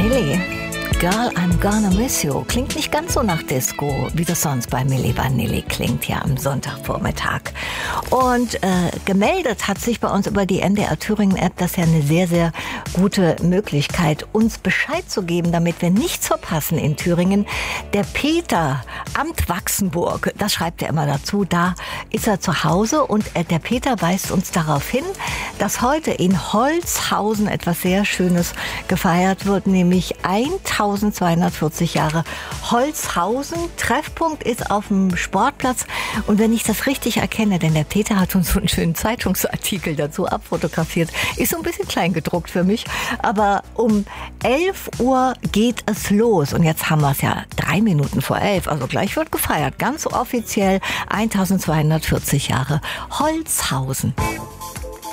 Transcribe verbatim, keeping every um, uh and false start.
Vanilli. Girl, I'm gonna miss you. Klingt nicht ganz so nach Disco, wie das sonst bei Milli Vanilli klingt, ja, am Sonntagvormittag. Und äh, gemeldet hat sich bei uns über die M D R Thüringen-App, das ist ja eine sehr, sehr gute Möglichkeit, uns Bescheid zu geben, damit wir nichts verpassen in Thüringen. Der Peter, Amt Wachsenburg, das schreibt er immer dazu, da ist er zu Hause und äh, der Peter weist uns darauf hin, dass heute in Holzhausen etwas sehr Schönes gefeiert wird, nämlich eintausendzweihundertvierzig Jahre Holzhausen. Treffpunkt ist auf dem Sportplatz. Und wenn ich das richtig erkenne, denn der Peter hat uns so einen schönen Zeitungsartikel dazu abfotografiert, ist so ein bisschen klein gedruckt für mich, aber um elf Uhr geht es los. Und jetzt haben wir es ja drei Minuten vor elf, also gleich wird gefeiert. Ganz offiziell eintausendzweihundertvierzig Jahre Holzhausen.